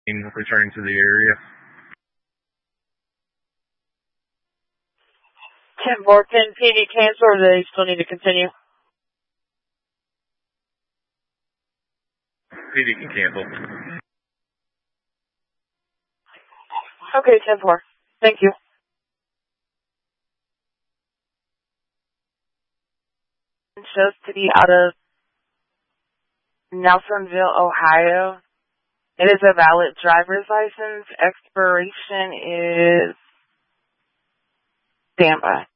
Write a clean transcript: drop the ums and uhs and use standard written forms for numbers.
returning to the area. 10-4, can PD cancel or do they still need to continue? PD can cancel. Okay, 10-4. Thank you. It shows to be out of Nelsonville, Ohio. It is a valid driver's license. Expiration is standby.